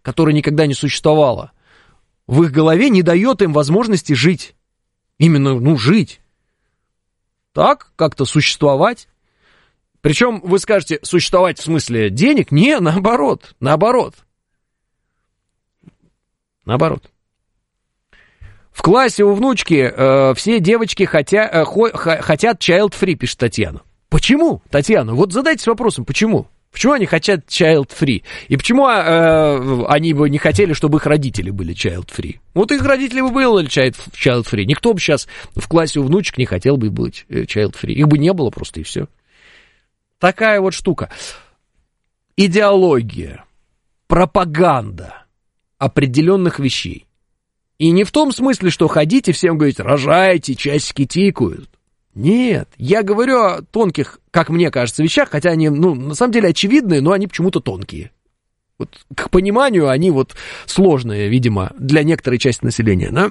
которой никогда не существовало, в их голове не дает им возможности жить. Именно, жить. Так, как-то существовать. Причем вы скажете, существовать в смысле денег? Не, наоборот. В классе у внучки все девочки хотят child-free, пишет Татьяна. Почему, Татьяна? Вот задайтесь вопросом, почему? Почему они хотят child-free? И почему они бы не хотели, чтобы их родители были child-free? Вот их родители бы были child-free. Никто бы сейчас в классе у внучек не хотел бы быть child-free. Их бы не было просто, и все. Такая вот штука. Идеология, пропаганда определенных вещей. И не в том смысле, что ходите, всем говорите, рожайте, часики тикают. Нет, я говорю о тонких, как мне кажется, вещах, хотя они, на самом деле очевидные, но они почему-то тонкие. Вот к пониманию они вот сложные, видимо, для некоторой части населения, да?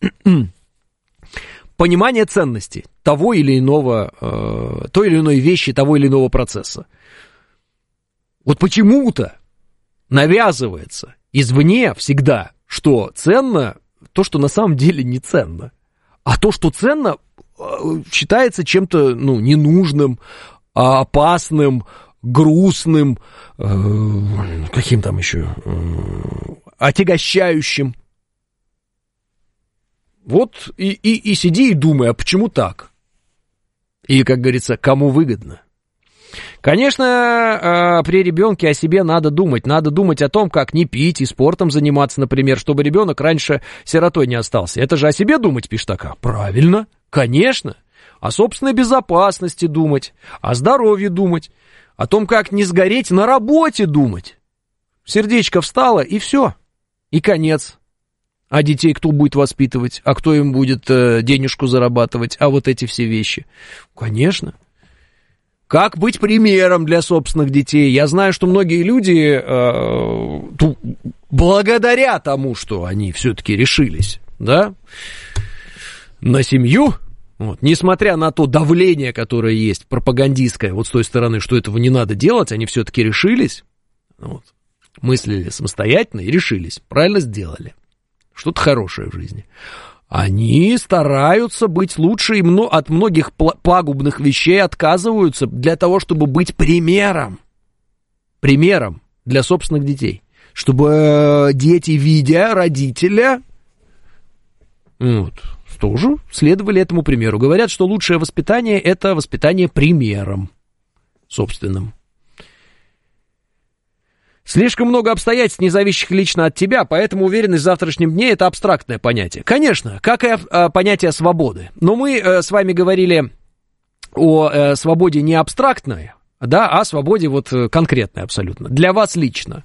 Понимание ценности того или иного, той или иной вещи, того или иного процесса. Вот почему-то навязывается извне всегда, что ценно то, что на самом деле не ценно. А то, что ценно, считается чем-то, ненужным, опасным, грустным, каким там еще, отягощающим. Вот и сиди и думай, а почему так? И, как говорится, кому выгодно? Конечно, при ребенке о себе надо думать о том, как не пить и спортом заниматься, например, чтобы ребенок раньше сиротой не остался. Это же о себе думать, пишет такая. Правильно, конечно. О собственной безопасности думать, о здоровье думать, о том, как не сгореть на работе думать. Сердечко встало, и все, и конец. А детей кто будет воспитывать, а кто им будет денежку зарабатывать, а вот эти все вещи. Конечно. Как быть примером для собственных детей? Я знаю, что многие люди, благодаря тому, что они все-таки решились, да, на семью, вот, несмотря на то давление, которое есть, пропагандистское, вот с той стороны, что этого не надо делать, они все-таки решились, вот, мыслили самостоятельно и решились, правильно сделали, что-то хорошее в жизни. Они стараются быть лучше и от многих пагубных вещей отказываются для того, чтобы быть примером для собственных детей. Чтобы дети, видя родителя, тоже следовали этому примеру. Говорят, что лучшее воспитание – это воспитание примером собственным. Слишком много обстоятельств, не зависящих лично от тебя, поэтому уверенность в завтрашнем дне – это абстрактное понятие. Конечно, как и понятие свободы. Но мы с вами говорили о свободе не абстрактной, да, а свободе вот конкретной абсолютно. Для вас лично.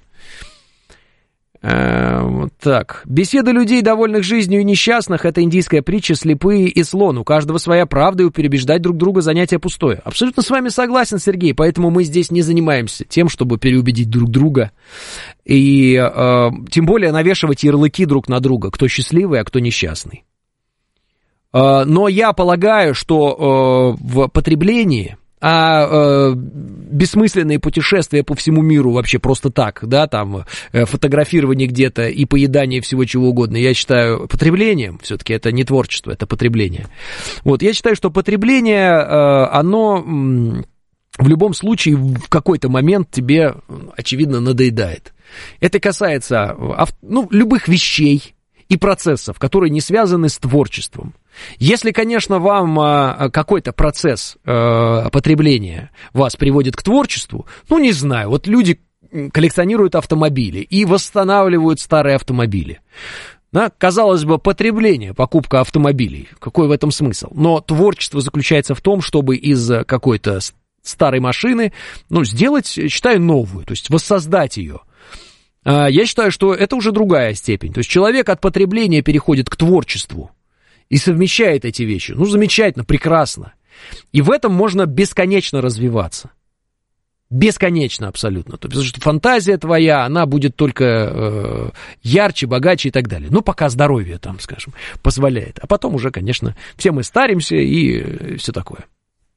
Вот так. Беседы людей, довольных жизнью и несчастных, это индийская притча «Слепые и слон». У каждого своя правда, и переубеждать друг друга занятие пустое. Абсолютно с вами согласен, Сергей, поэтому мы здесь не занимаемся тем, чтобы переубедить друг друга. И тем более навешивать ярлыки друг на друга, кто счастливый, а кто несчастный. Но я полагаю, что в потреблении... бессмысленные путешествия по всему миру вообще просто так, да, там, фотографирование где-то и поедание всего чего угодно, я считаю потреблением, все-таки это не творчество, это потребление. Вот, я считаю, что потребление, оно в любом случае в какой-то момент тебе, очевидно, надоедает. Это касается, любых вещей и процессов, которые не связаны с творчеством. Если, конечно, вам какой-то процесс потребления вас приводит к творчеству, не знаю, вот люди коллекционируют автомобили и восстанавливают старые автомобили. Да, казалось бы, потребление, покупка автомобилей, какой в этом смысл? Но творчество заключается в том, чтобы из какой-то старой машины, сделать, считаю, новую, то есть воссоздать ее. Я считаю, что это уже другая степень. То есть человек от потребления переходит к творчеству и совмещает эти вещи. Замечательно, прекрасно. И в этом можно бесконечно развиваться. Бесконечно абсолютно. Потому что фантазия твоя, она будет только ярче, богаче и так далее. Пока здоровье там, скажем, позволяет. А потом уже, конечно, все мы старимся и все такое.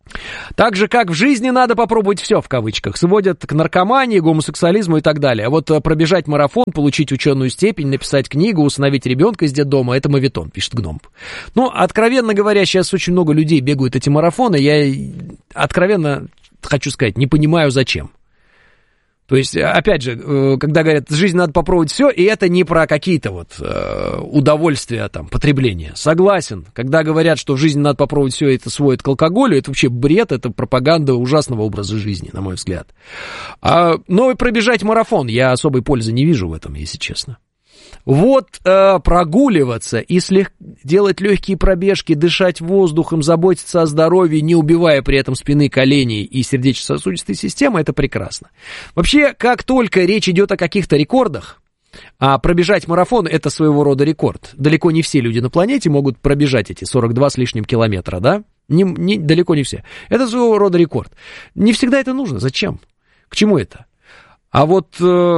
Так же, как в жизни надо попробовать все, в кавычках, сводят к наркомании, гомосексуализму и так далее. А вот пробежать марафон, получить ученую степень, написать книгу, усыновить ребенка из детдома — это моветон, пишет Гном. Ну, откровенно говоря, сейчас очень много людей бегают эти марафоны, я откровенно хочу сказать, не понимаю, зачем. То есть, опять же, когда говорят, в жизни надо попробовать все, и это не про какие-то вот удовольствия, там, потребления. Согласен. Когда говорят, что в жизни надо попробовать все, это сводит к алкоголю, это вообще бред, это пропаганда ужасного образа жизни, на мой взгляд. Но и пробежать марафон, я особой пользы не вижу в этом, если честно. Вот прогуливаться и делать легкие пробежки, дышать воздухом, заботиться о здоровье, не убивая при этом спины, коленей и сердечно-сосудистой системы, это прекрасно. Вообще, как только речь идет о каких-то рекордах, а пробежать марафон — это своего рода рекорд. Далеко не все люди на планете могут пробежать эти 42 с лишним километра, да? Далеко не все. Это своего рода рекорд. Не всегда это нужно. Зачем? К чему это? А вот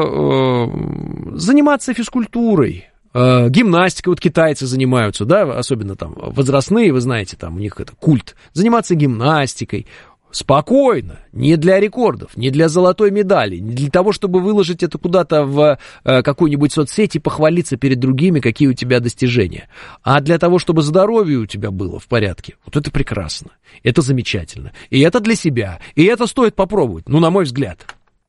заниматься физкультурой, гимнастикой, вот китайцы занимаются, да, особенно там возрастные, вы знаете, там у них это культ, заниматься гимнастикой спокойно, не для рекордов, не для золотой медали, не для того, чтобы выложить это куда-то в какую-нибудь соцсеть и похвалиться перед другими, какие у тебя достижения, а для того, чтобы здоровье у тебя было в порядке. Вот это прекрасно, это замечательно, и это для себя, и это стоит попробовать, ну, на мой взгляд.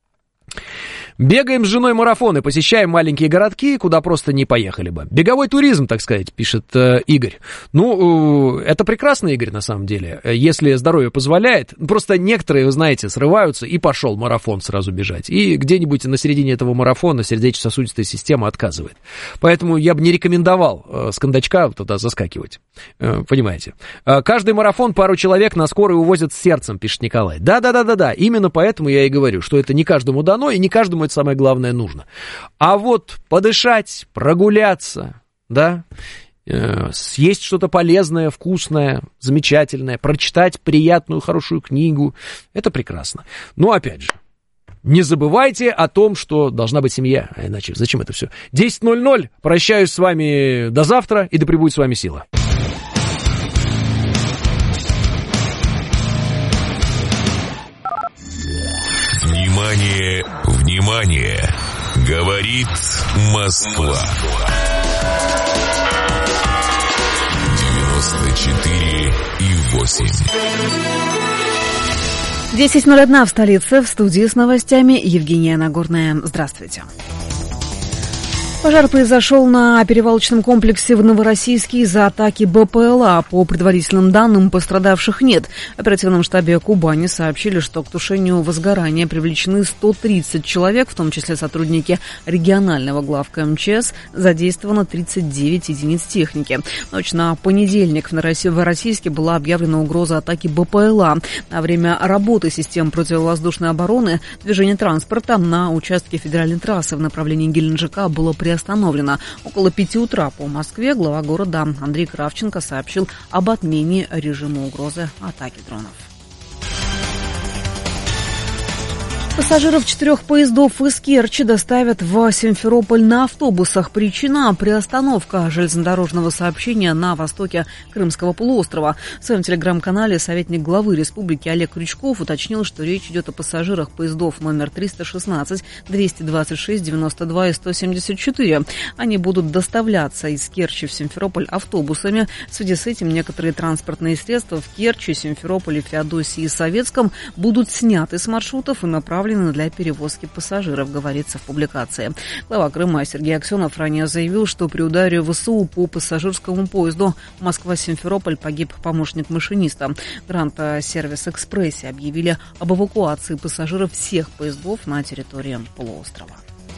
Бегаем с женой марафоны, посещаем маленькие городки, куда просто не поехали бы. Беговой туризм, так сказать, пишет Игорь. Ну, это прекрасно, Игорь, на самом деле, если здоровье позволяет. Просто некоторые, вы знаете, срываются и пошел марафон сразу бежать. И где-нибудь на середине этого марафона сердечно-сосудистая система отказывает. Поэтому я бы не рекомендовал с кондачка туда заскакивать. Понимаете? Каждый марафон пару человек на скорой увозят с сердцем, пишет Николай. Да, именно поэтому я и говорю, что это не каждому дано, и не каждому это самое главное нужно. А вот подышать, прогуляться, да, съесть что-то полезное, вкусное, замечательное, прочитать приятную, хорошую книгу, это прекрасно. Но опять же, не забывайте о том, что должна быть семья, а иначе зачем это все? 10:00, прощаюсь с вами до завтра, и да пребудет с вами сила. Внимание, внимание! Говорит Москва. 94,8. 10:01 в столице. В студии с новостями Евгения Нагорная. Здравствуйте. Пожар произошел на перевалочном комплексе в Новороссийске из-за атаки БПЛА. По предварительным данным, пострадавших нет. В оперативном штабе Кубани сообщили, что к тушению возгорания привлечены 130 человек, в том числе сотрудники регионального главка МЧС. Задействовано 39 единиц техники. В ночь на понедельник в Новороссийске была объявлена угроза атаки БПЛА. На время работы систем противовоздушной обороны движение транспорта на участке федеральной трассы в направлении Геленджика было приостановлено. Около 5 утра по Москве глава города Андрей Кравченко сообщил об отмене режима угрозы атаки дронов. Пассажиров 4 поездов из Керчи доставят в Симферополь на автобусах. Причина – приостановка железнодорожного сообщения на востоке Крымского полуострова. В своем телеграм-канале советник главы республики Олег Крючков уточнил, что речь идет о пассажирах поездов номер 316, 226, 92 и 174. Они будут доставляться из Керчи в Симферополь автобусами. В связи с этим некоторые транспортные средства в Керчи, Симферополе, Феодосии и Советском будут сняты с маршрутов и направлены для перевозки пассажиров, говорится в публикации. Глава Крыма Сергей Аксенов ранее заявил, что при ударе ВСУ по пассажирскому поезду Москва-Симферополь погиб помощник машиниста. Грант Сервис Экспрессе объявили об эвакуации пассажиров всех поездов на территории полуострова.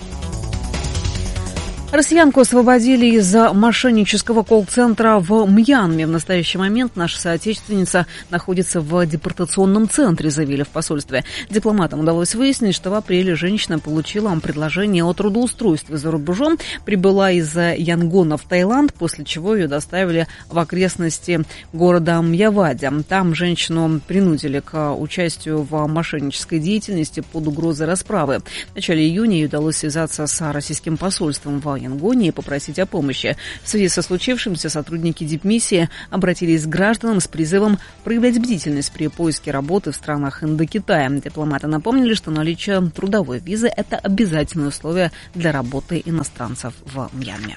Россиянку освободили из мошеннического колл-центра в Мьянме. В настоящий момент наша соотечественница находится в депортационном центре, заявили в посольстве. Дипломатам удалось выяснить, что в апреле женщина получила предложение о трудоустройстве за рубежом, прибыла из Янгона в Таиланд, после чего ее доставили в окрестности города Мьявади. Там женщину принудили к участию в мошеннической деятельности под угрозой расправы. В начале июня ей удалось связаться с российским посольством в Янгоне и попросить о помощи. В связи со случившимся сотрудники дипмиссии обратились к гражданам с призывом проявлять бдительность при поиске работы в странах Индокитая. Дипломаты напомнили, что наличие трудовой визы – это обязательное условие для работы иностранцев в Мьянме.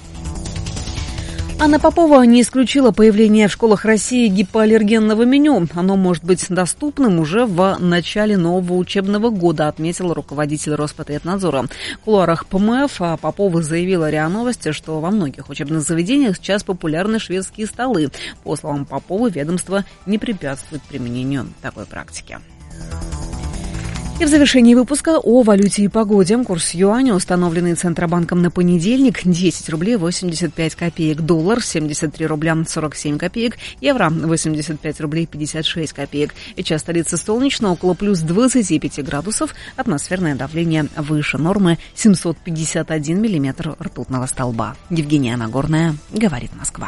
Анна Попова не исключила появление в школах России гипоаллергенного меню. Оно может быть доступным уже в начале нового учебного года, отметил руководитель Роспотребнадзора. В кулуарах ПМФ Попова заявила РИА Новости, что во многих учебных заведениях сейчас популярны шведские столы. По словам Поповой, ведомство не препятствует применению такой практики. И в завершении выпуска о валюте и погоде. Курс юаня, установленный Центробанком на понедельник, 10 рублей 85 копеек. Доллар 73 рубля 47 копеек. Евро 85 рублей 56 копеек. Сейчас столица солнечно, около плюс 25 градусов. Атмосферное давление выше нормы 751 миллиметр ртутного столба. Евгения Нагорная, говорит Москва.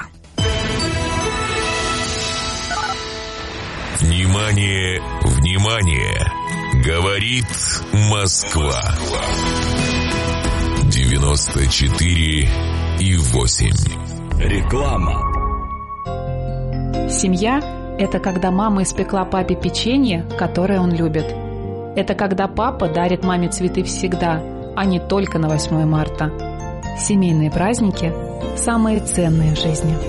Внимание, внимание! Говорит Москва. 94,8. Реклама. Семья – это когда мама испекла папе печенье, которое он любит. Это когда папа дарит маме цветы всегда, а не только на 8 марта. Семейные праздники – самые ценные в жизни.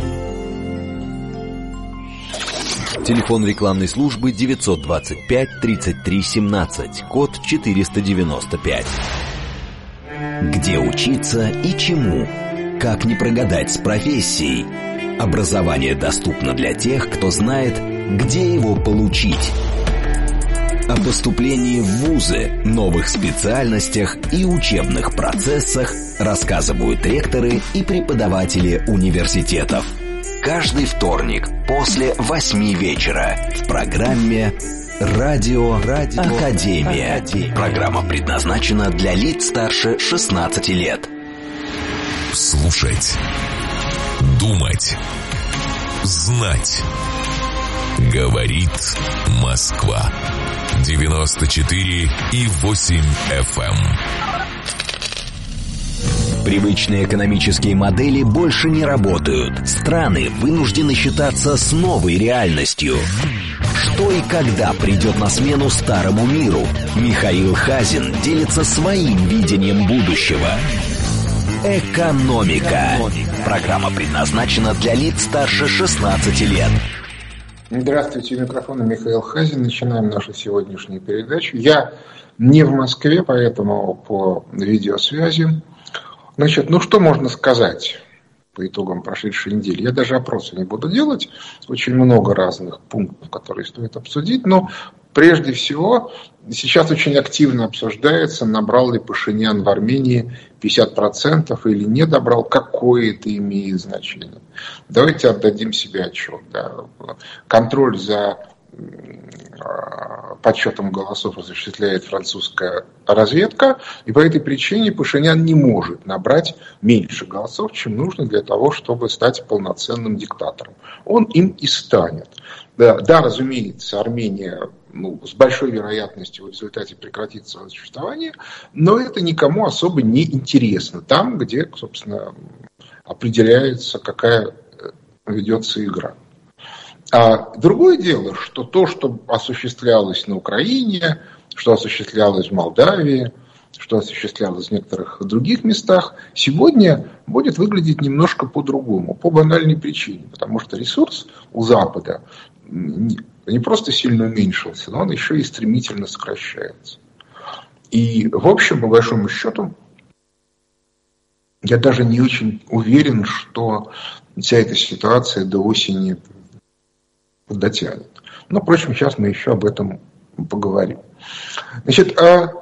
Телефон рекламной службы 925 33 17, код 495. Где учиться и чему? Как не прогадать с профессией? Образование доступно для тех, кто знает, где его получить. О поступлении в вузы, новых специальностях и учебных процессах рассказывают ректоры и преподаватели университетов. Каждый вторник после 8 вечера в программе «Радио Академия». Программа предназначена для лиц старше 16 лет. Слушать, думать, знать. Говорит Москва. 94,8 FM. Привычные экономические модели больше не работают. Страны вынуждены считаться с новой реальностью. Что и когда придет на смену старому миру? Михаил Хазин делится своим видением будущего. Экономика. Программа предназначена для лиц старше 16 лет. Здравствуйте, у микрофона Михаил Хазин. Начинаем нашу сегодняшнюю передачу. Я не в Москве, поэтому по видеосвязи. Значит, что можно сказать по итогам прошедшей недели? Я даже опросы не буду делать. Очень много разных пунктов, которые стоит обсудить. Но прежде всего, сейчас очень активно обсуждается, набрал ли Пашинян в Армении 50% или не добрал, какое это имеет значение. Давайте отдадим себе отчет. Да. Контроль за подсчетом голосов осуществляет французская разведка, и по этой причине Пашинян не может набрать меньше голосов, чем нужно для того, чтобы стать полноценным диктатором. Он им и станет. Да, разумеется, Армения с большой вероятностью в результате прекратит свое существование, но это никому особо не интересно. Там, где, собственно, определяется, какая ведется игра. А другое дело, что то, что осуществлялось на Украине, что осуществлялось в Молдавии, что осуществлялось в некоторых других местах, сегодня будет выглядеть немножко по-другому, по банальной причине. Потому что ресурс у Запада не просто сильно уменьшился, но он еще и стремительно сокращается. И, в общем, по большому счету, я даже не очень уверен, что вся эта ситуация до осени дотянет. Но, впрочем, сейчас мы еще об этом поговорим. Значит,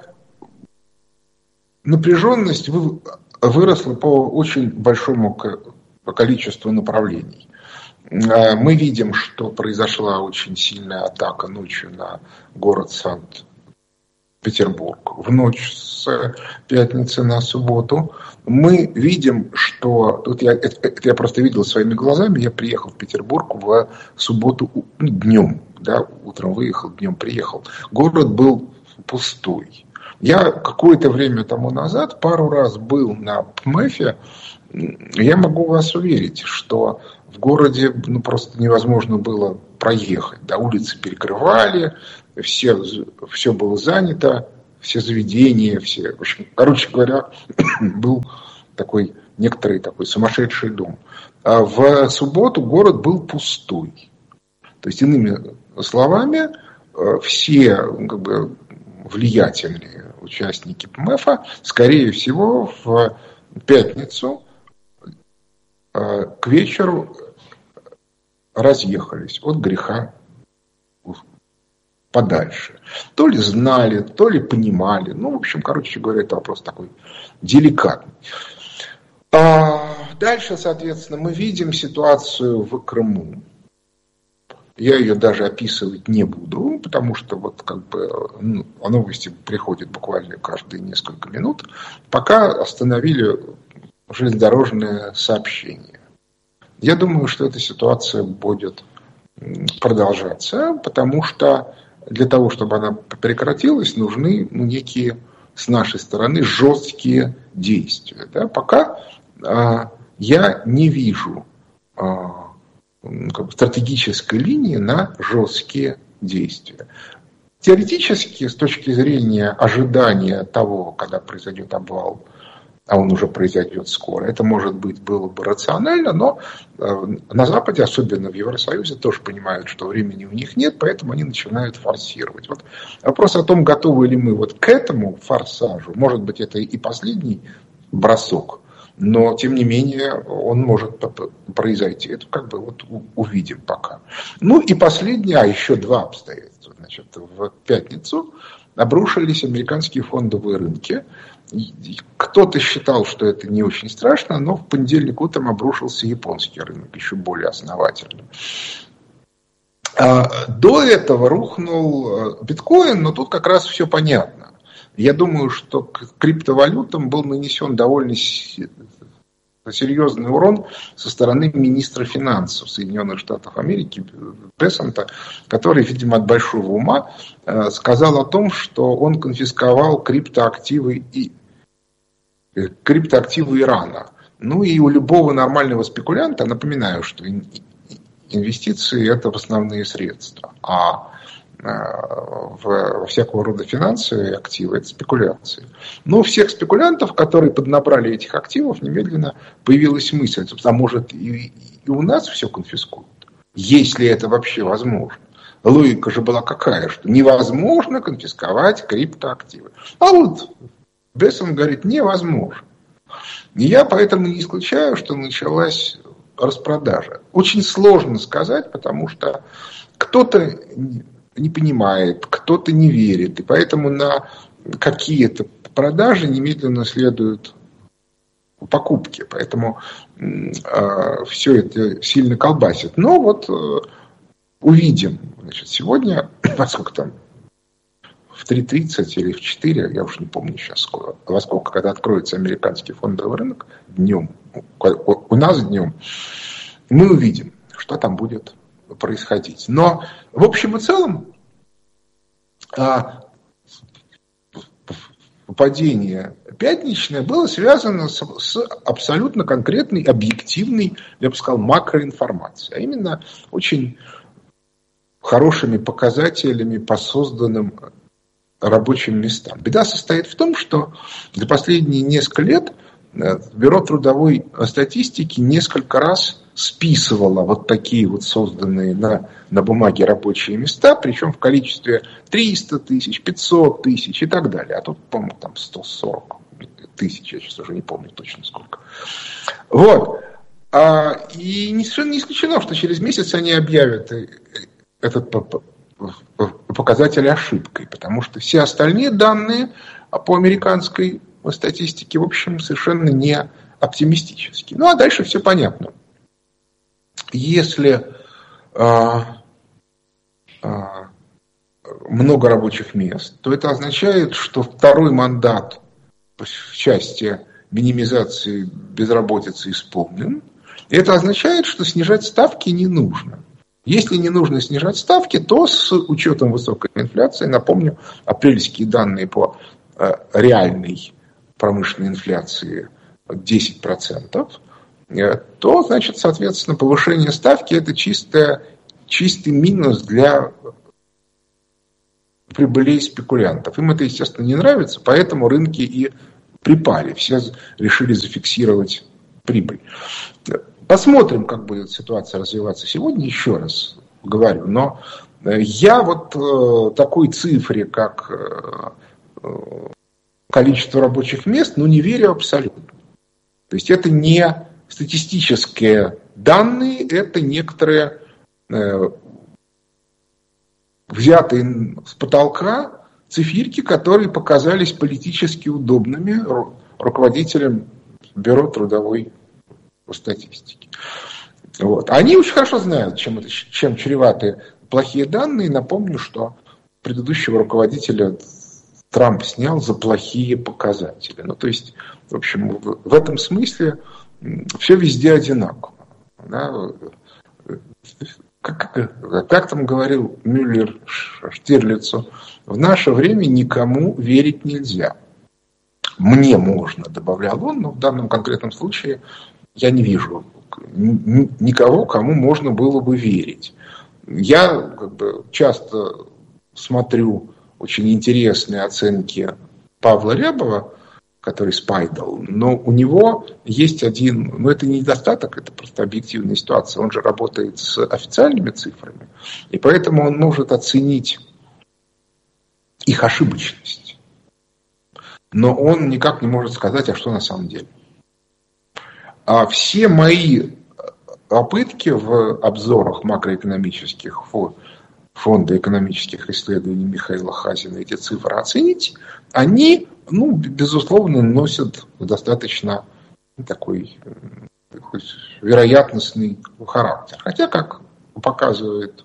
напряженность выросла по очень большому количеству направлений. Мы видим, что произошла очень сильная атака ночью на город Санкт-Петербург. В ночь с пятницы на субботу. Мы видим, что... Тут я просто видел своими глазами. Я приехал в Петербург в субботу днем. Да, утром выехал, днем приехал. Город был пустой. Я какое-то время тому назад пару раз был на ПМЭФе. Я могу вас уверить, что в городе просто невозможно было проехать. Да, улицы перекрывали, все было занято, все заведения, все. В общем, короче говоря, был некоторый такой сумасшедший дом. А в субботу город был пустой. То есть, иными словами, все влиятельные участники ПМЭФа, скорее всего, в пятницу к вечеру разъехались от греха подальше. То ли знали, то ли понимали. В общем, короче говоря, это вопрос такой деликатный. Дальше, соответственно, мы видим ситуацию в Крыму. Я ее даже описывать не буду, потому что новости приходят буквально каждые несколько минут, пока остановили железнодорожное сообщение. Я думаю, что эта ситуация будет продолжаться, потому что для того, чтобы она прекратилась, нужны некие с нашей стороны жесткие действия. Да? Пока я не вижу стратегической линии на жесткие действия. Теоретически, с точки зрения ожидания того, когда произойдет обвал, а он уже произойдет скоро, это, может быть, было бы рационально, но на Западе, особенно в Евросоюзе, тоже понимают, что времени у них нет, поэтому они начинают форсировать. Вопрос о том, готовы ли мы к этому форсажу, может быть, это и последний бросок, но, тем не менее, он может произойти. Это увидим пока. И последнее, еще два обстоятельства. В пятницу обрушились американские фондовые рынки. Кто-то считал, что это не очень страшно, но в понедельник утром обрушился японский рынок, еще более основательно. До этого рухнул биткоин, но тут как раз все понятно. Я думаю, что к криптовалютам был нанесен довольно серьезный урон со стороны министра финансов Соединенных Штатов Америки Бессента, который, видимо, от большого ума сказал о том, что он конфисковал криптоактивы Ирана. И у любого нормального спекулянта, напоминаю, что инвестиции – это основные средства, а во всякого рода финансовые активы – это спекуляции. Но у всех спекулянтов, которые поднабрали этих активов, немедленно появилась мысль, а может и у нас все конфискуют, если это вообще возможно. Логика же была какая, что невозможно конфисковать криптоактивы. А Бессон говорит, невозможно. И я поэтому не исключаю, что началась распродажа. Очень сложно сказать, потому что кто-то не понимает, кто-то не верит. И поэтому на какие-то продажи немедленно следуют покупки. Поэтому все это сильно колбасит. Но увидим. Сегодня, поскольку там в 3:30 или в 4, я уж не помню сейчас, во сколько, когда откроется американский фондовый рынок днем, у нас днем, мы увидим, что там будет происходить. Но в общем и целом падение пятничное было связано с абсолютно конкретной, объективной, я бы сказал, макроинформацией, а именно очень хорошими показателями по созданным рабочим местам. Беда состоит в том, что за последние несколько лет Бюро трудовой статистики несколько раз списывало такие созданные на бумаге рабочие места, причем в количестве 300 тысяч, 500 тысяч и так далее. А тут, по-моему, там 140 тысяч, я сейчас уже не помню точно сколько. И совершенно не исключено, что через месяц они объявят этот показатель ошибкой, потому что все остальные данные по американской статистике, в общем, совершенно не оптимистические. А дальше все понятно. Если много рабочих мест, то это означает, что второй мандат в части минимизации безработицы исполнен. И это означает, что снижать ставки не нужно. Если не нужно снижать ставки, то с учетом высокой инфляции, напомню, апрельские данные по реальной промышленной инфляции 10%, то, значит, соответственно, повышение ставки – это чистый минус для прибылей спекулянтов. Им это, естественно, не нравится, поэтому рынки и припали. Все решили зафиксировать прибыль. Посмотрим, как будет ситуация развиваться сегодня, еще раз говорю. Но я вот такой цифре, как количество рабочих мест, не верю абсолютно. То есть это не статистические данные, это некоторые взятые с потолка циферки, которые показались политически удобными руководителям Бюро трудовой статистики. Вот. Они очень хорошо знают, чем чреваты плохие данные. Напомню, что предыдущего руководителя Трамп снял за плохие показатели. То есть, в общем, в этом смысле все везде одинаково. Да? Как там говорил Мюллер Штирлицу, в наше время никому верить нельзя. Мне можно, добавлял он, но в данном конкретном случае я не вижу никого, кому можно было бы верить. Я часто смотрю очень интересные оценки Павла Рябова, который спайдал, но у него есть один, это не недостаток, это просто объективная ситуация. Он же работает с официальными цифрами, и поэтому он может оценить их ошибочность. Но он никак не может сказать, а что на самом деле. А все мои попытки в обзорах макроэкономических Фонда экономических исследований Михаила Хазина эти цифры оценить, они, безусловно, носят достаточно такой вероятностный характер. Хотя, как показывает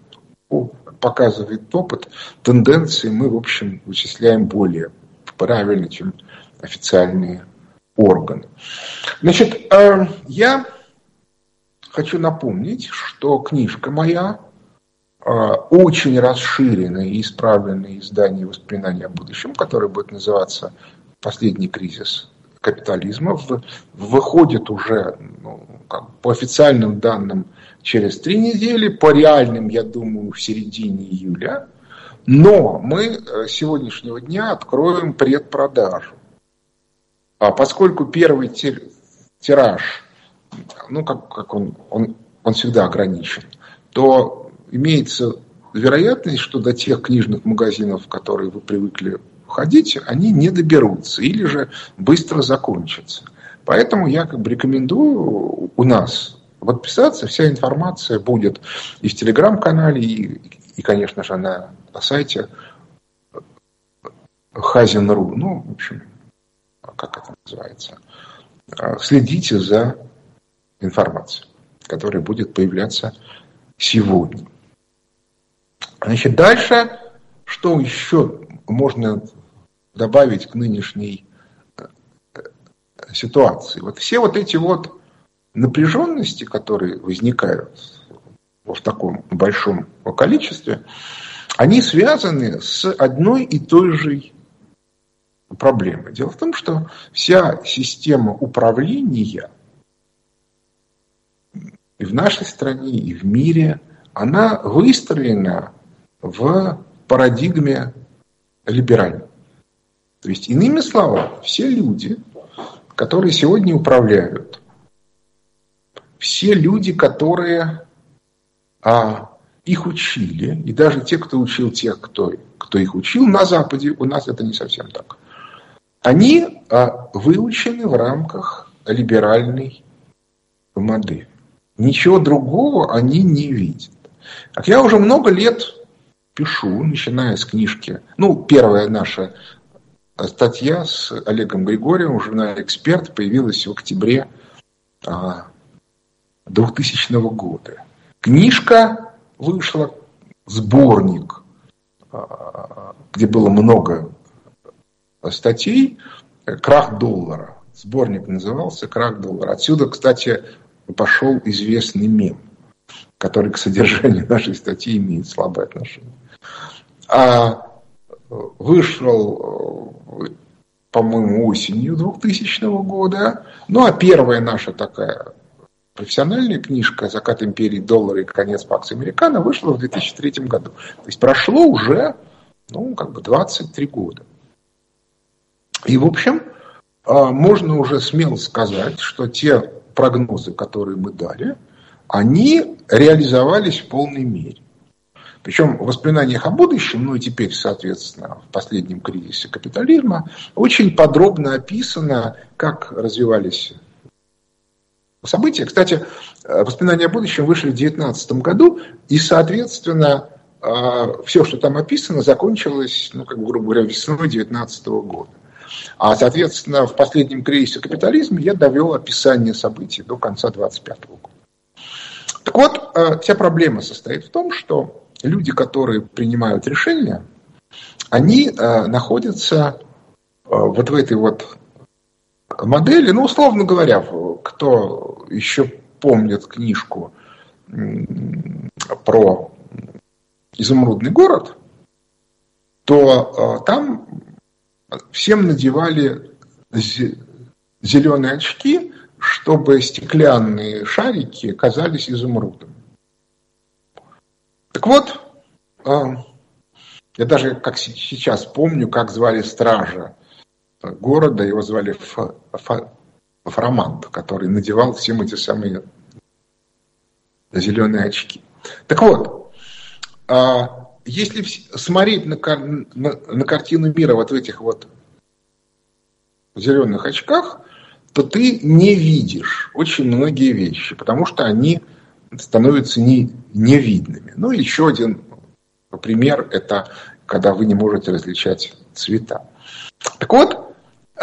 опыт, тенденции мы, в общем, вычисляем более правильно, чем официальные органы. Значит, я хочу напомнить, что книжка моя очень расширенное и изправленное издание «Воспоминания о будущем», которое будет называться «Последний кризис капитализма», выходит уже по официальным данным через 3 недели, по реальным, я думаю, в середине июля. Но мы с сегодняшнего дня откроем предпродажу. Поскольку первый тираж, как он всегда ограничен, то имеется вероятность, что до тех книжных магазинов, в которые вы привыкли ходить, они не доберутся или же быстро закончатся. Поэтому я рекомендую у нас подписаться. Вся информация будет и в телеграм-канале, и, конечно же, на сайте Хазин.ру. В общем, как это называется? Следите за информацией, которая будет появляться сегодня. Значит, дальше, что еще можно добавить к нынешней ситуации? Все эти напряженности, которые возникают в таком большом количестве, они связаны с одной и той же проблемой. Дело в том, что вся система управления и в нашей стране, и в мире, она выстроена в парадигме либеральной. То есть, иными словами, все люди, которые сегодня управляют, все люди, которые их учили, и даже те, кто учил тех, кто их учил на Западе, у нас это не совсем так, они выучены в рамках либеральной модели. Ничего другого они не видят. Как я уже много лет пишу, начиная с книжки. Первая наша статья с Олегом Григорьевым в журнале «Эксперт» появилась в октябре 2000 года. Книжка вышла, сборник, где было много статей, «Крах доллара». Сборник назывался «Крах доллара». Отсюда, кстати, пошел известный мем, который к содержанию нашей статьи имеет слабое отношение. Вышел по-моему, осенью 2000 года. Ну, а первая наша такая профессиональная книжка «Закат империи доллара и конец Пакс Американо» вышла в 2003 году. То есть прошло уже, 23 года. И, в общем, можно уже смело сказать, что те прогнозы, которые мы дали, они реализовались в полной мере. Причем в воспоминаниях о будущем, и теперь, соответственно, в последнем кризисе капитализма, очень подробно описано, как развивались события. Кстати, воспоминания о будущем вышли в 2019 году, и, соответственно, все, что там описано, закончилось, грубо говоря, весной 2019 года. А, соответственно, в последнем кризисе капитализма я довел описание событий до конца 2025 года. Так вот, вся проблема состоит в том, что люди, которые принимают решения, они находятся вот в этой вот модели, условно говоря, кто еще помнит книжку про изумрудный город, то там всем надевали зеленые очки, чтобы стеклянные шарики казались изумрудом. Так вот, я даже как сейчас помню, как звали стража города, его звали Фарамант, который надевал всем эти самые зеленые очки. Так вот, если смотреть на картину мира вот в этих вот зеленых очках, то ты не видишь очень многие вещи, потому что они становятся невидными. Еще один пример – это когда вы не можете различать цвета. Так вот,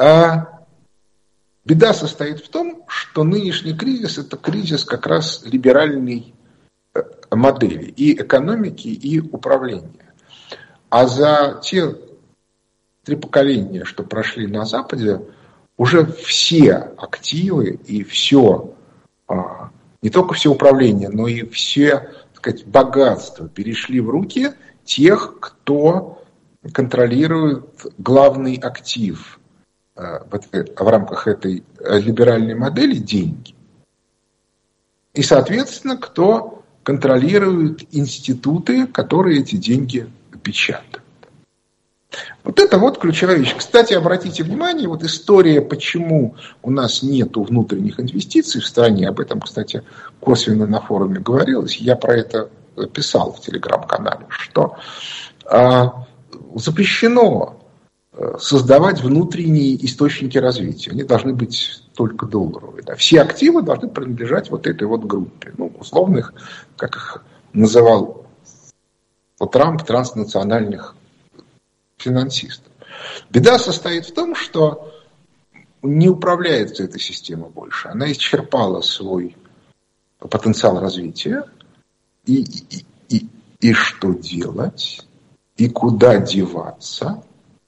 беда состоит в том, что нынешний кризис – это кризис как раз либеральной модели и экономики, и управления. А за те 3 поколения, что прошли на Западе, уже все активы и все, не только все управление, но и все, так сказать, богатства перешли в руки тех, кто контролирует главный актив в рамках этой либеральной модели – деньги. И, соответственно, кто контролирует институты, которые эти деньги печатают. Вот это вот ключевая вещь. Кстати, обратите внимание, вот история, почему у нас нет внутренних инвестиций в стране, об этом, кстати, косвенно на форуме говорилось, я про это писал в телеграм-канале, что запрещено создавать внутренние источники развития. Они должны быть только долларовые. Да. Все активы должны принадлежать вот этой вот группе. Условных, как их называл Трамп, транснациональных финансистов. Беда состоит в том, что не управляется эта система больше. Она исчерпала свой потенциал развития. И что делать? И куда деваться?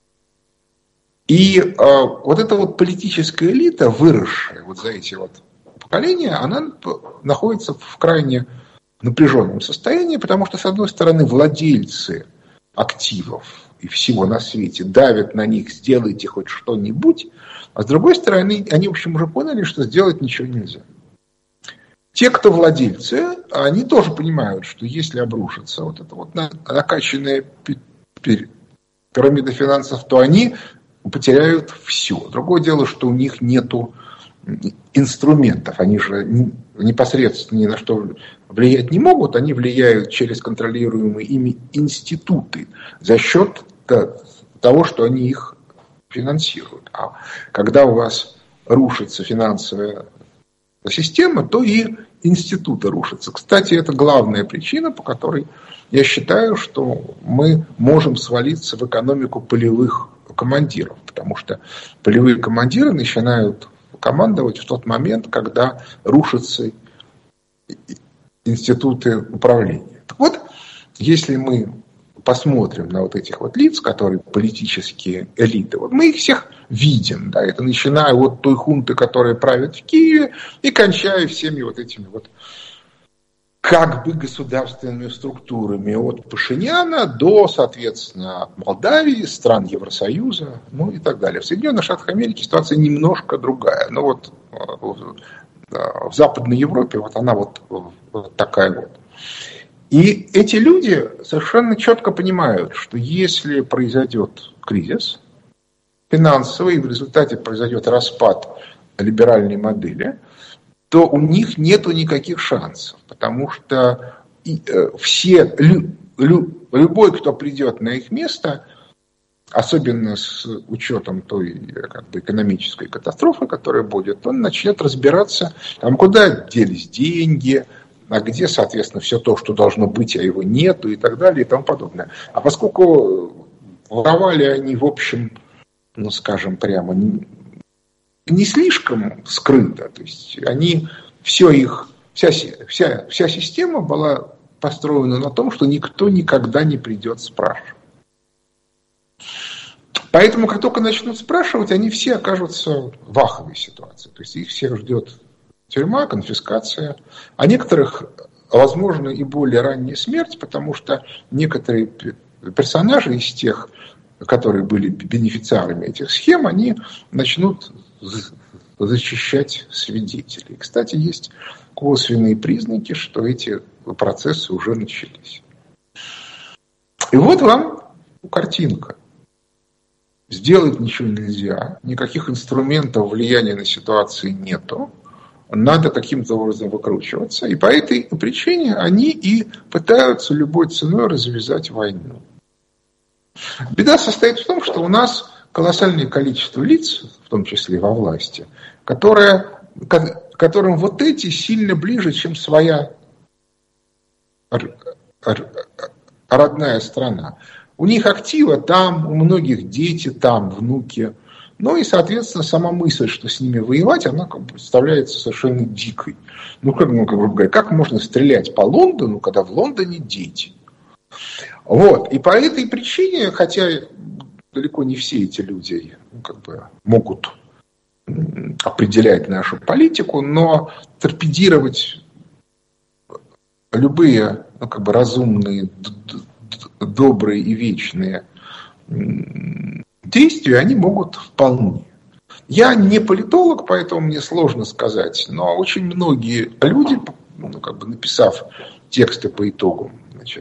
И вот эта вот политическая элита, выросшая вот за эти вот поколения, она находится в крайне напряженном состоянии, потому что, с одной стороны, владельцы активов и всего на свете давят на них: сделайте хоть что-нибудь, а с другой стороны, они, в общем, уже поняли, что сделать ничего нельзя. Те, кто владельцы, они тоже понимают, что если обрушится вот эта вот накачанная пирамида финансов, то они потеряют все. Другое дело, что у них нету инструментов. Они же непосредственно ни на что влиять не могут. Они влияют через контролируемые ими институты за счет того, что они их финансируют. А когда у вас рушится финансовая система, то и институты рушатся. Кстати, это главная причина, по которой я считаю, что мы можем свалиться в экономику полевых командиров, потому что полевые командиры начинают командовать в тот момент, когда рушатся институты управления. Так вот, если мы посмотрим на вот этих вот лиц, которые политические элиты, вот мы их всех видим, да, это начиная от той хунты, которая правит в Киеве, и кончая всеми вот этими вот как бы государственными структурами от Пашиняна до, соответственно, Молдавии, стран Евросоюза, ну и так далее. В Соединенных Штатах Америки ситуация немножко другая. Но вот в Западной Европе вот она вот такая вот. И эти люди совершенно четко понимают, что если произойдет кризис финансовый, и в результате произойдет распад либеральной модели, то у них нету никаких шансов, потому что любой, кто придет на их место, особенно с учетом той как бы экономической катастрофы, которая будет, он начнет разбираться, там, куда делись деньги, а где, соответственно, все то, что должно быть, а его нету и так далее и тому подобное. А поскольку воровали они, в общем, ну, скажем прямо, не слишком скрыто, то есть они, вся система была построена на том, что никто никогда не придет спрашивать. Поэтому, как только начнут спрашивать, они все окажутся в аховой ситуации. То есть их всех ждет тюрьма, конфискация, а некоторых, возможно, и более ранняя смерть, потому что некоторые персонажи из тех, которые были бенефициарами этих схем, они начнут защищать свидетелей. Кстати, есть косвенные признаки, что эти процессы уже начались. И вот вам картинка. Сделать ничего нельзя, никаких инструментов влияния на ситуацию нету. Надо каким-то образом выкручиваться. И по этой причине они и пытаются любой ценой развязать войну. Беда состоит в том, что у нас колоссальное количество лиц, в том числе во власти, которым вот эти сильно ближе, чем своя родная страна. У них активы там, у многих дети там, внуки. Ну и, соответственно, сама мысль, что с ними воевать, она как бы представляется совершенно дикой. Как можно стрелять по Лондону, когда в Лондоне дети? Вот. И по этой причине, хотя далеко не все эти люди могут определять нашу политику, но торпедировать любые разумные, добрые и вечные действия они могут вполне. Я не политолог, поэтому мне сложно сказать, но очень многие люди, написав тексты по итогам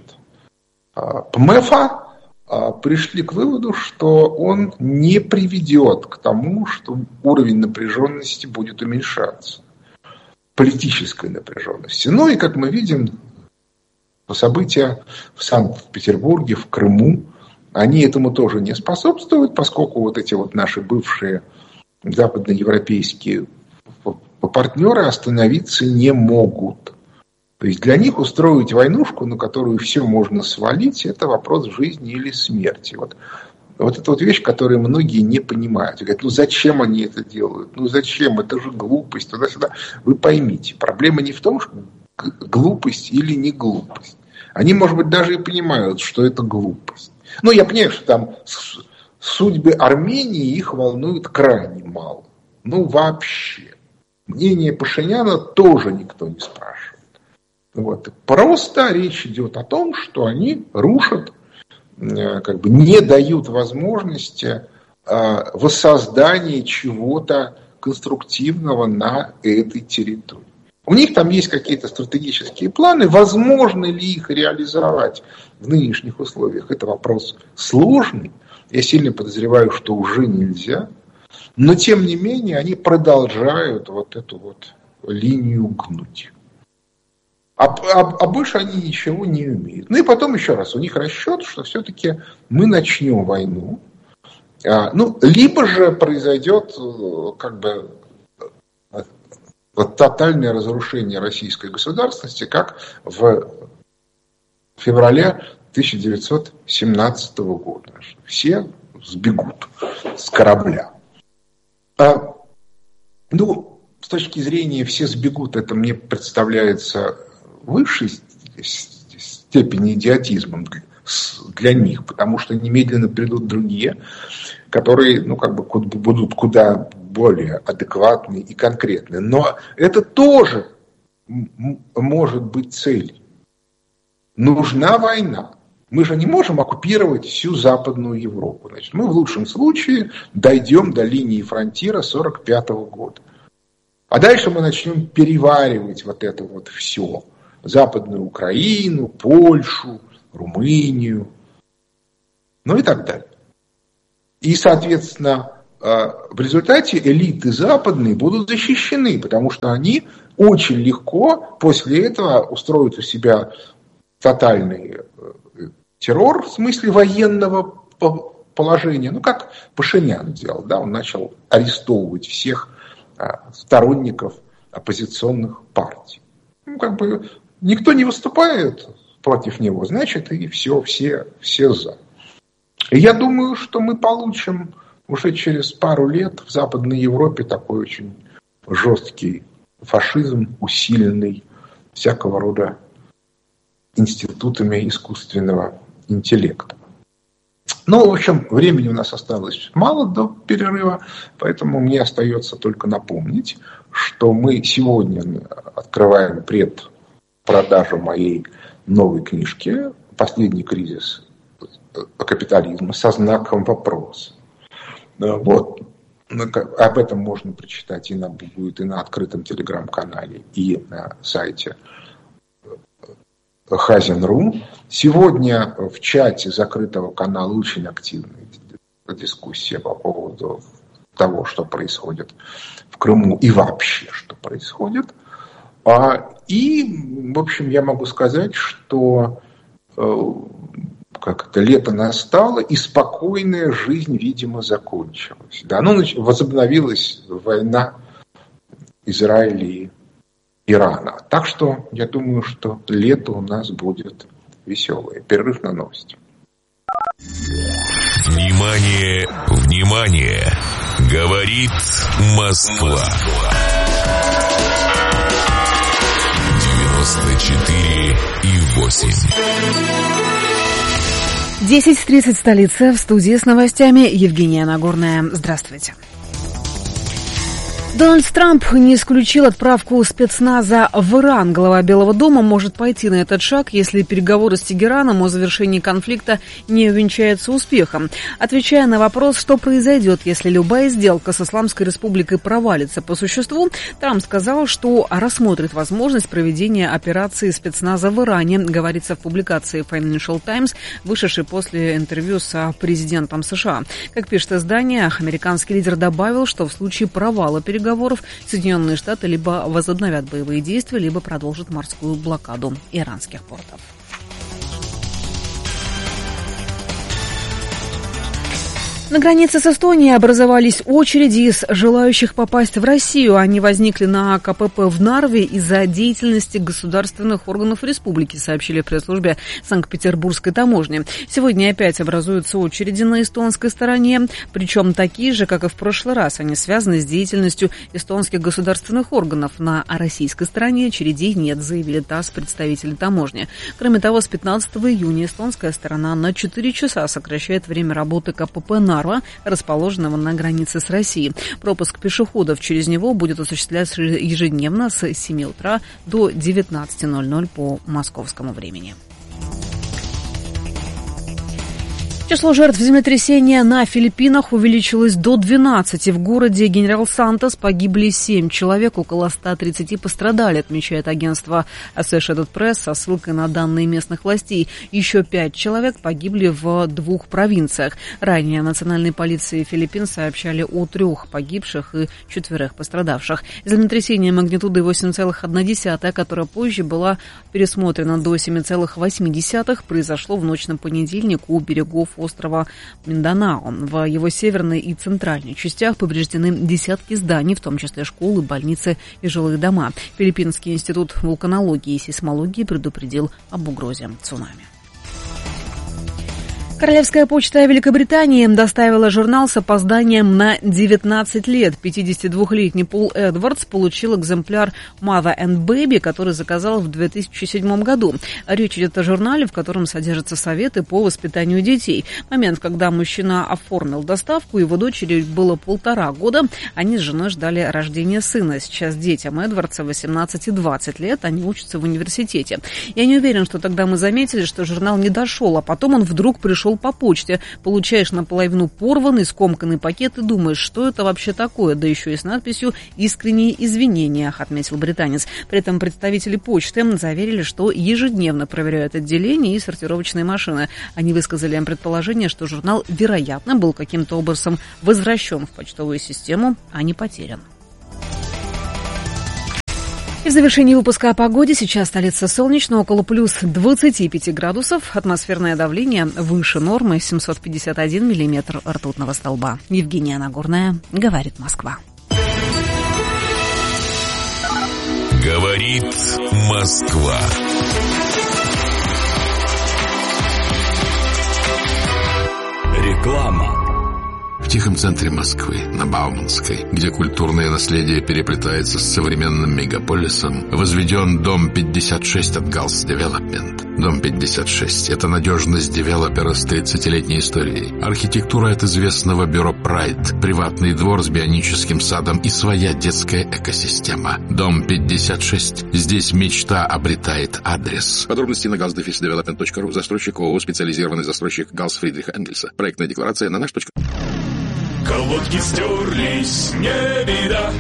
ПМЭФа, пришли к выводу, что он не приведет к тому, что уровень напряженности будет уменьшаться. Политической напряженности. Ну и, как мы видим, события в Санкт-Петербурге, в Крыму, они этому тоже не способствуют, поскольку вот эти вот наши бывшие западноевропейские партнеры остановиться не могут. То есть для них устроить войнушку, на которую все можно свалить, это вопрос жизни или смерти. Вот это вот вещь, которую многие не понимают. Говорят, зачем они это делают? Зачем? Это же глупость. Туда-сюда. Вы поймите, проблема не в том, что глупость или не глупость. Они, может быть, даже и понимают, что это глупость. Я понимаю, что там судьбы Армении их волнуют крайне мало. Вообще. Мнение Пашиняна тоже никто не спрашивает. Просто речь идет о том, что они рушат, не дают возможности воссоздания чего-то конструктивного на этой территории. У них там есть какие-то стратегические планы, возможно ли их реализовать в нынешних условиях, это вопрос сложный. Я сильно подозреваю, что уже нельзя, но тем не менее они продолжают вот эту вот линию гнуть. А больше они ничего не умеют. И потом еще раз, у них расчет, что все-таки мы начнем войну. Либо же произойдет тотальное разрушение российской государственности, как в феврале 1917 года. Все сбегут с корабля. С точки зрения «все сбегут», это мне представляется высшей степени идиотизмом для них, потому что немедленно придут другие, которые будут куда более адекватны и конкретны. Но это тоже может быть цель? Нужна война. Мы же не можем оккупировать всю Западную Европу. Значит, мы в лучшем случае дойдем до линии фронтира 1945 года. А дальше мы начнем переваривать вот это вот все. Западную Украину, Польшу, Румынию, ну и так далее. И, соответственно, в результате элиты западные будут защищены, потому что они очень легко после этого устроят у себя тотальный террор в смысле военного положения. Ну, как Пашинян делал, да, он начал арестовывать всех сторонников оппозиционных партий. Ну, как бы никто не выступает против него, значит, и все за. И я думаю, что мы получим уже через пару лет в Западной Европе такой очень жесткий фашизм, усиленный всякого рода институтами искусственного интеллекта. Ну, в общем, времени у нас осталось мало до перерыва, поэтому мне остается только напомнить, что мы сегодня открываем предпродажу моей новой книжки «Последний кризис капитализма» со знаком вопроса. Вот. Об этом можно прочитать будет и на открытом телеграм-канале, и на сайте Хазин.ру. Сегодня в чате закрытого канала очень активная дискуссия по поводу того, что происходит в Крыму и вообще, что происходит. И, в общем, я могу сказать, что лето настало, и спокойная жизнь, видимо, закончилась. Да, возобновилась война Израиля и Ирана. Так что я думаю, что лето у нас будет веселое. Перерыв на новости. Внимание, внимание! Говорит Москва. 94,8. 10:30 столица. В студии с новостями Евгения Нагорная. Здравствуйте. Дональд Трамп не исключил отправку спецназа в Иран. Глава Белого дома может пойти на этот шаг, если переговоры с Тегераном о завершении конфликта не увенчаются успехом. Отвечая на вопрос, что произойдет, если любая сделка с Исламской Республикой провалится по существу, Трамп сказал, что рассмотрит возможность проведения операции спецназа в Иране, говорится в публикации Financial Times, вышедшей после интервью с президентом США. Как пишет издание, американский лидер добавил, что в случае провала переговоров Соединенные Штаты либо возобновят боевые действия, либо продолжат морскую блокаду иранских портов. На границе с Эстонией образовались очереди из желающих попасть в Россию. Они возникли на КПП в Нарве из-за деятельности государственных органов республики, сообщили в пресс-службе Санкт-Петербургской таможни. Сегодня опять образуются очереди на эстонской стороне, причем такие же, как и в прошлый раз. Они связаны с деятельностью эстонских государственных органов. На российской стороне очередей нет, заявили ТАСС представители таможни. Кроме того, с 15 июня эстонская сторона на 4 часа сокращает время работы КПП Нарва, расположенного на границе с Россией. Пропуск пешеходов через него будет осуществляться ежедневно с 7 утра до 19:00 по московскому времени. Число жертв землетрясения на Филиппинах увеличилось до 12. В городе Генерал Сантос погибли 7 человек, около 130 пострадали, отмечает агентство Associated Press со ссылкой на данные местных властей. Еще 5 человек погибли в 2 провинциях. Ранее национальной полиции Филиппин сообщали о 3 погибших и 4 пострадавших. Землетрясение магнитудой 8,1, которое позже была пересмотрена до 7,8, произошло в ночь на понедельник у берегов острова Минданао. В его северной и центральной частях повреждены десятки зданий, в том числе школы, больницы и жилые дома. Филиппинский институт вулканологии и сейсмологии предупредил об угрозе цунами. Королевская почта Великобритании доставила журнал с опозданием на 19 лет. 52-летний Пол Эдвардс получил экземпляр Mother and Baby, который заказал в 2007 году. Речь идет о журнале, в котором содержатся советы по воспитанию детей. В момент, когда мужчина оформил доставку, его дочери было 1,5 года. Они с женой ждали рождения сына. Сейчас детям Эдвардса 18 и 20 лет. Они учатся в университете. Я не уверен, что тогда мы заметили, что журнал не дошел, а потом он вдруг пришел по почте. Получаешь наполовину порванный, скомканный пакет и думаешь, что это вообще такое, да еще и с надписью «Искренние извинения», отметил британец. При этом представители почты заверили, что ежедневно проверяют отделения и сортировочные машины. Они высказали предположение, что журнал, вероятно, был каким-то образом возвращен в почтовую систему, а не потерян. И в завершении выпуска о погоде. Сейчас столица солнечно, около плюс 25 градусов. Атмосферное давление выше нормы, 751 миллиметр ртутного столба. Евгения Нагорная, говорит Москва. Говорит Москва. Реклама. В тихом центре Москвы, на Бауманской, где культурное наследие переплетается с современным мегаполисом, возведен дом 56 от Галс Девелопмент. Дом 56 – это надежность девелопера с 30-летней историей. Архитектура от известного бюро Pride, приватный двор с бионическим садом и своя детская экосистема. Дом 56. Здесь мечта обретает адрес. Подробности на galsdevelopment.ru. Застройщик ООО «Специализированный застройщик Галс Фридриха Энгельса». Проектная декларация на наш. Колодки стерлись, не беда.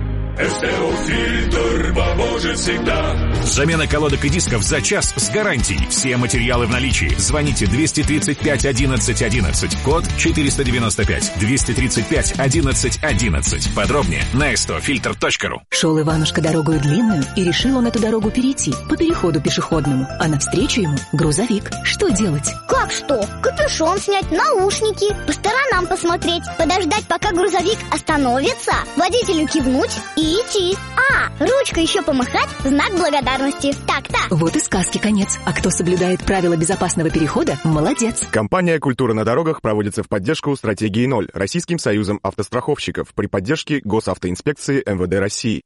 СТО-фильтр поможет всегда. Замена колодок и дисков за час с гарантией. Все материалы в наличии. Звоните 235 11 11. Код 495. 235 11 11. Подробнее на stofilter.ru. Шел Иванушка дорогою длинную, и решил он эту дорогу перейти по переходу пешеходному. А навстречу ему грузовик. Что делать? Как что? Капюшон снять, наушники, по сторонам посмотреть, подождать, пока грузовик остановится, водителю кивнуть и идти. Ручкой еще помахать, знак благодарности. Так-так. Вот и сказки конец. А кто соблюдает правила безопасного перехода, молодец. Компания «Культура на дорогах» проводится в поддержку стратегии 0 Российским союзом автостраховщиков при поддержке Госавтоинспекции МВД России.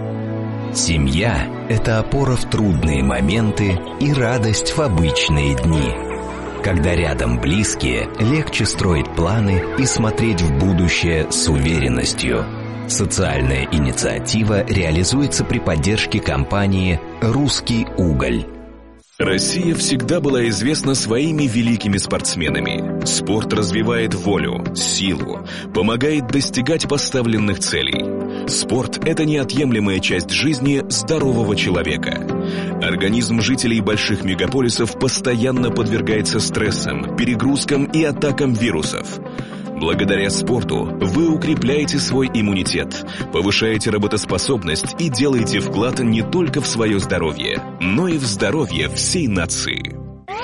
Семья – это опора в трудные моменты и радость в обычные дни. Когда рядом близкие, легче строить планы и смотреть в будущее с уверенностью. Социальная инициатива реализуется при поддержке компании «Русский уголь». Россия всегда была известна своими великими спортсменами. Спорт развивает волю, силу, помогает достигать поставленных целей. Спорт – это неотъемлемая часть жизни здорового человека. Организм жителей больших мегаполисов постоянно подвергается стрессам, перегрузкам и атакам вирусов. Благодаря спорту вы укрепляете свой иммунитет, повышаете работоспособность и делаете вклад не только в свое здоровье, но и в здоровье всей нации.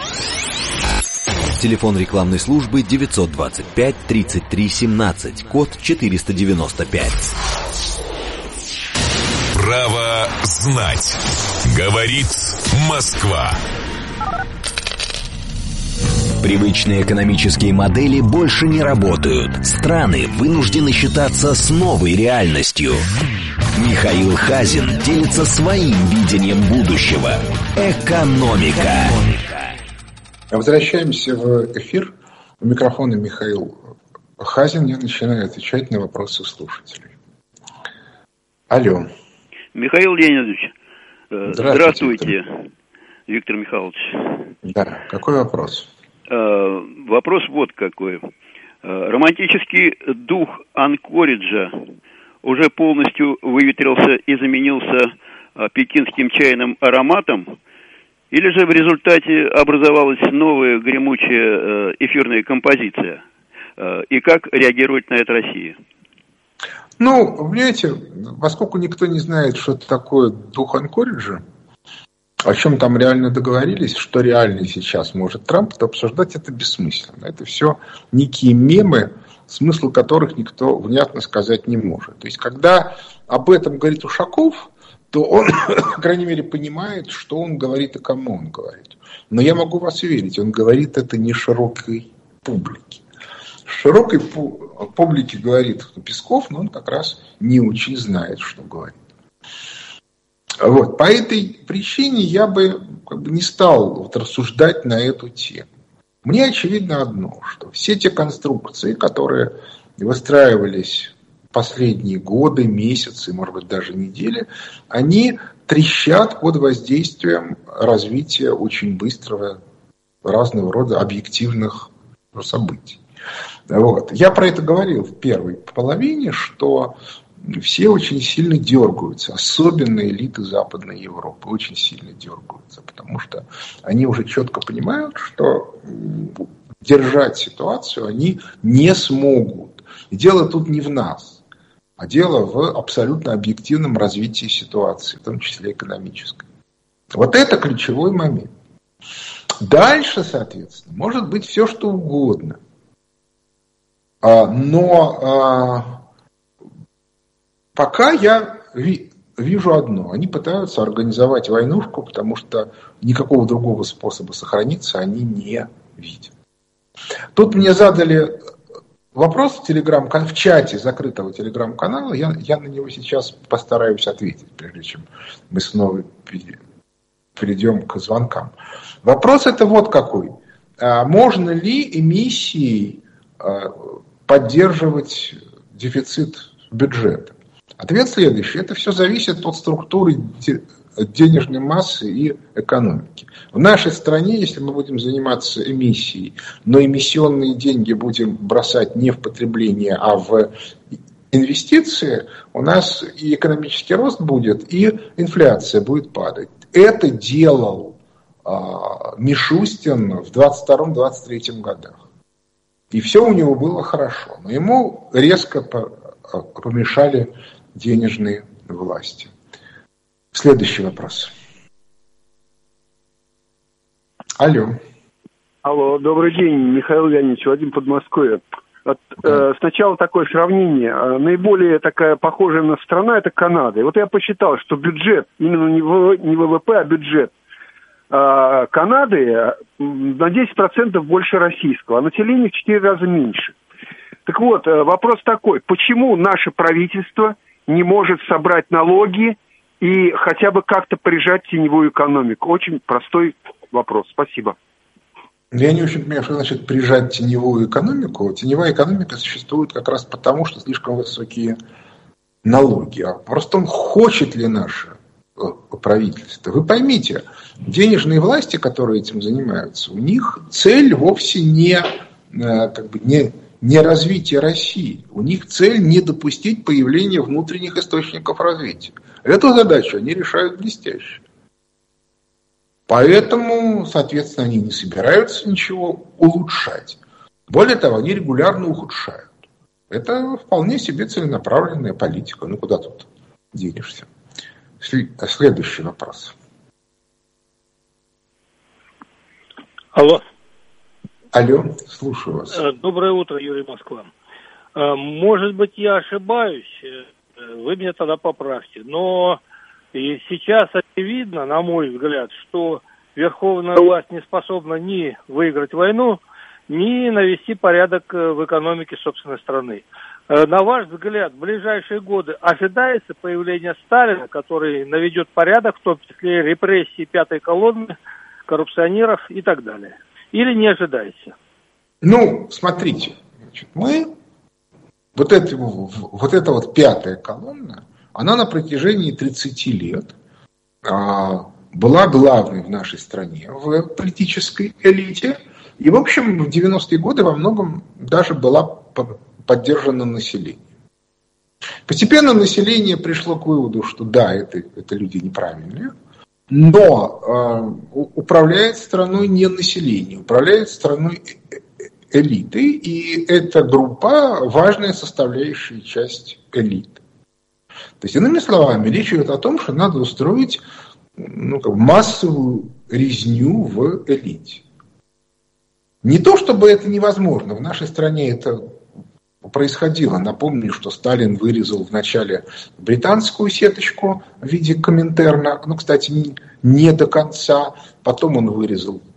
Телефон рекламной службы 925 33 17, код 495. Право знать. Говорит Москва. Привычные экономические модели больше не работают. Страны вынуждены считаться с новой реальностью. Михаил Хазин делится своим видением будущего. Экономика. Возвращаемся в эфир. У микрофона Михаил Хазин. Я начинаю отвечать на вопросы слушателей. Алло. Михаил Леонидович, здравствуйте, Виктор Михайлович. Да, какой вопрос? Вопрос вот какой. Романтический дух Анкориджа уже полностью выветрился и заменился пекинским чайным ароматом? Или же в результате образовалась новая гремучая эфирная композиция? И как реагирует на это Россия? Ну, понимаете, поскольку никто не знает, что это такое дух Анкориджа, о чем там реально договорились, что реально сейчас может Трамп, то обсуждать это бессмысленно. Это все некие мемы, смысл которых никто внятно сказать не может. То есть, когда об этом говорит Ушаков, то он, по крайней мере, понимает, что он говорит и кому он говорит. Но я могу вас уверить, он говорит это не широкой публики. Широкой публике говорит Песков, но он как раз не учи, знает, что говорит. Вот. По этой причине я бы не стал рассуждать на эту тему. Мне очевидно одно, что все те конструкции, которые выстраивались последние годы, месяцы, может быть, даже недели, они трещат под воздействием развития очень быстрого разного рода объективных событий. Вот. Я про это говорил в первой половине, что все очень сильно дергаются, особенно элиты Западной Европы очень сильно дергаются, потому что они уже четко понимают, что держать ситуацию они не смогут. И дело тут не в нас, а дело в абсолютно объективном развитии ситуации, в том числе экономической. Вот это ключевой момент. Дальше, соответственно, может быть все, что угодно. Но пока я вижу одно. Они пытаются организовать войнушку, потому что никакого другого способа сохраниться они не видят. Тут мне задали вопрос в чате закрытого телеграм-канала. Я на него сейчас постараюсь ответить, прежде чем мы снова перейдем к звонкам. Вопрос это вот какой. Можно ли эмиссией поддерживать дефицит бюджета? Ответ следующий. Это все зависит от структуры денежной массы и экономики. В нашей стране, если мы будем заниматься эмиссией, но эмиссионные деньги будем бросать не в потребление, а в инвестиции, у нас и экономический рост будет, и инфляция будет падать. Это делал Мишустин в 22-23 годах. И все у него было хорошо. Но ему резко помешали денежные власти. Следующий вопрос. Алло. Алло, добрый день, Михаил Леонидович, Вадим, Подмосковье. Сначала такое сравнение. Наиболее такая похожая на страна – это Канада. И вот я посчитал, что бюджет, именно не ВВП, а бюджет Канады на 10% больше российского, а население в 4 раза меньше. Так вот, вопрос такой, почему наше правительство не может собрать налоги и хотя бы как-то прижать теневую экономику? Очень простой вопрос. Спасибо. Я не очень понимаю, что значит прижать теневую экономику. Теневая экономика существует как раз потому, что слишком высокие налоги. А просто хочет ли наше правительство? Вы поймите, денежные власти, которые этим занимаются, у них цель вовсе не развитие России. У них цель не допустить появления внутренних источников развития. Эту задачу они решают блестяще. Поэтому, соответственно, они не собираются ничего улучшать. Более того, они регулярно ухудшают. Это вполне себе целенаправленная политика. Ну, куда тут денешься? Следующий вопрос. Алло. Алло, слушаю вас. Доброе утро, Юрий Москва. Может быть, я ошибаюсь, вы меня тогда поправьте. Но сейчас очевидно, на мой взгляд, что верховная власть не способна ни выиграть войну, ни навести порядок в экономике собственной страны. На ваш взгляд, в ближайшие годы ожидается появление Сталина, который наведет порядок, в том числе репрессии пятой колонны, коррупционеров и так далее? Или не ожидается? Ну, смотрите, мы, вот эта пятая колонна, она на протяжении 30 лет была главной в нашей стране, в политической элите. И, в общем, в 90-е годы во многом даже была поддержана населением. Постепенно население пришло к выводу, что да, это люди неправильные, но управляет страной не население, управляет страной элиты, и эта группа важная составляющая часть элиты. То есть, иными словами, речь идет о том, что надо устроить массовую резню в элите. Не то, чтобы это невозможно. В нашей стране это происходило. Напомню, что Сталин вырезал вначале британскую сеточку в виде Коминтерна. Кстати, не до конца. Потом он вырезал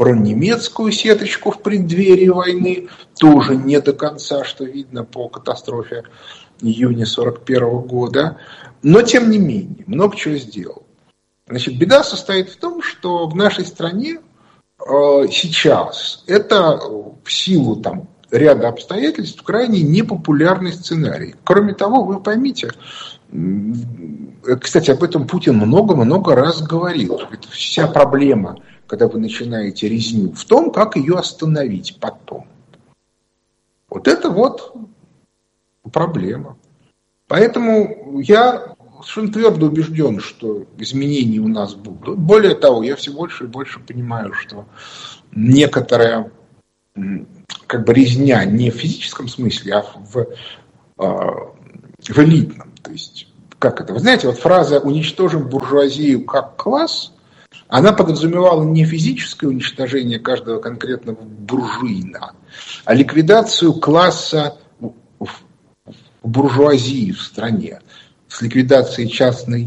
про немецкую сеточку в преддверии войны, тоже не до конца, что видно по катастрофе июня 1941 года. Но, тем не менее, много чего сделал. Значит, беда состоит в том, что в нашей стране сейчас это в силу там ряда обстоятельств крайне непопулярный сценарий. Кроме того, вы поймите, кстати, об этом Путин много-много раз говорил. Это вся проблема, когда вы начинаете резню, в том, как ее остановить потом. Вот это вот проблема. Поэтому я совершенно твердо убежден, что изменения у нас будут. Более того, я все больше и больше понимаю, что некоторая как бы резня не в физическом смысле, а в элитном. То есть, как это? Вы знаете, вот фраза «уничтожим буржуазию как класс», она подразумевала не физическое уничтожение каждого конкретного буржуина, а ликвидацию класса буржуазии в стране, с ликвидацией частной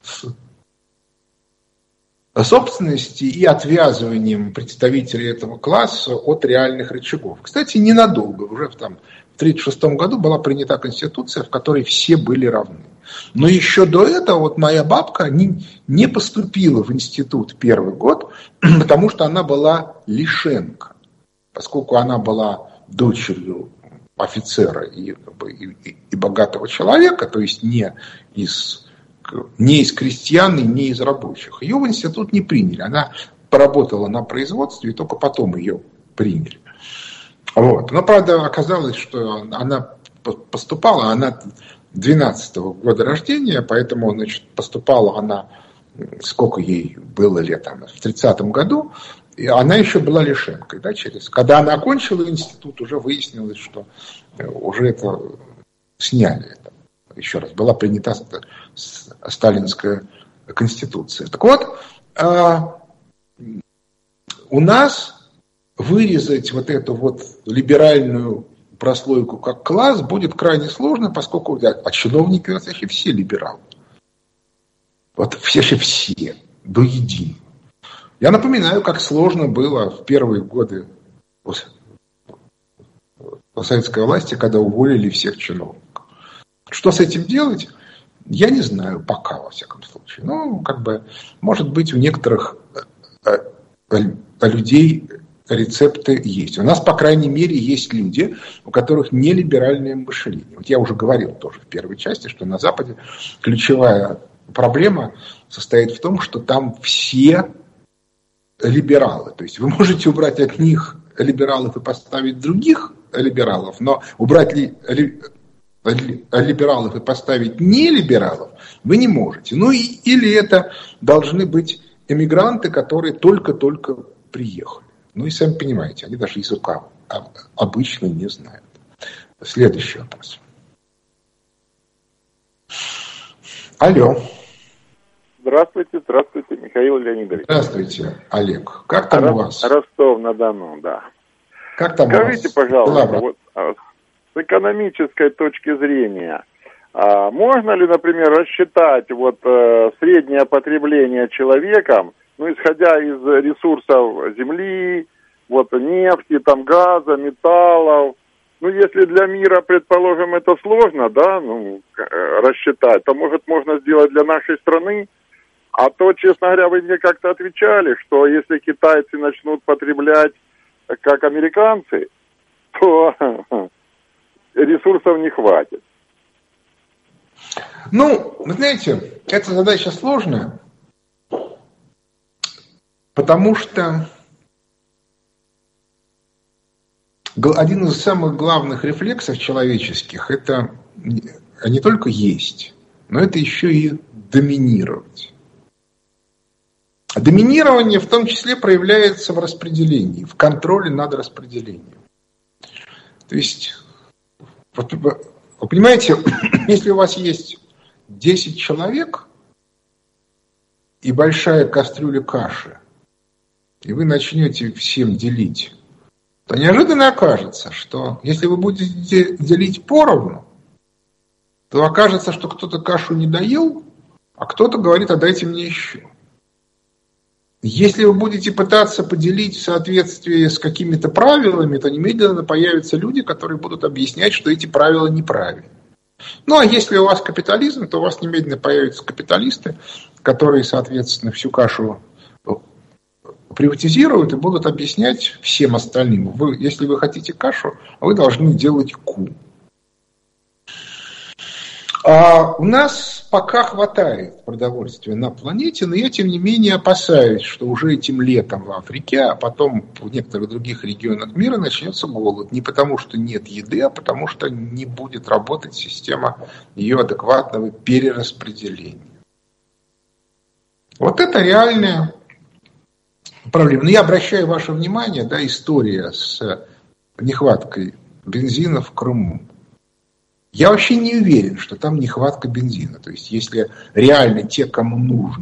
собственности и отвязыванием представителей этого класса от реальных рычагов. Кстати, ненадолго. Уже в 1936 году была принята Конституция, в которой все были равны. Но еще до этого вот моя бабка не поступила в институт первый год, потому что она была лишенка. Поскольку она была дочерью офицера и богатого человека, то есть не из крестьян и не из рабочих. Ее в институт не приняли. Она поработала на производстве, и только потом ее приняли. Вот. Но, правда, оказалось, что она поступала, она 12-го года рождения, поэтому, значит, поступала она, сколько ей было лет, в 30-м году, и она еще была лишенкой. Да, когда она окончила институт, уже выяснилось, что уже это сняли. Еще раз, была принята сталинская конституция. Так вот, у нас вырезать вот эту вот либеральную прослойку как класс будет крайне сложно, поскольку чиновники у нас вообще все либералы. Вот все, до единого. Я напоминаю, как сложно было в первые годы советской власти, когда уволили всех чиновников. Что с этим делать, я не знаю пока, во всяком случае. Но, может быть, у некоторых людей рецепты есть. У нас, по крайней мере, есть люди, у которых нелиберальное мышление. Вот я уже говорил тоже в первой части, что на Западе ключевая проблема состоит в том, что там все либералы. То есть вы можете убрать от них либералов и поставить других либералов, но убрать либералов и поставить нелибералов вы не можете. Или это должны быть эмигранты, которые только-только приехали. И сами понимаете, они даже языка обычно не знают. Следующий вопрос. Алло. Здравствуйте, Михаил Леонидович. Здравствуйте, Олег. Как там у вас? Ростов-на-Дону, да. Как там Скажите, у вас? Пожалуйста, вот, с экономической точки зрения, можно ли, например, рассчитать среднее потребление человеком, исходя из ресурсов земли, нефти, газа, металлов? Если для мира, предположим, это сложно, рассчитать, то, может, можно сделать для нашей страны. А то, честно говоря, вы мне как-то отвечали, что если китайцы начнут потреблять как американцы, то ресурсов не хватит. Вы знаете, эта задача сложная, потому что один из самых главных рефлексов человеческих – это не только есть, но это еще и доминировать. А доминирование в том числе проявляется в распределении, в контроле над распределением. То есть, вы понимаете, если у вас есть 10 человек и большая кастрюля каши, и вы начнете всем делить, то неожиданно окажется, что если вы будете делить поровну, то окажется, что кто-то кашу не доел, а кто-то говорит, а дайте мне еще. Если вы будете пытаться поделить в соответствии с какими-то правилами, то немедленно появятся люди, которые будут объяснять, что эти правила неправильны. Ну, а если у вас капитализм, то у вас немедленно появятся капиталисты, которые, соответственно, всю кашу приватизируют и будут объяснять всем остальным. Если вы хотите кашу, вы должны делать ку. У нас пока хватает продовольствия на планете, но я, тем не менее, опасаюсь, что уже этим летом в Африке, а потом в некоторых других регионах мира начнется голод. Не потому, что нет еды, а потому, что не будет работать система ее адекватного перераспределения. Вот это реальная проблема. Но я обращаю ваше внимание, да, история с нехваткой бензина в Крыму. Я вообще не уверен, что там нехватка бензина. То есть, если реально те, кому нужно,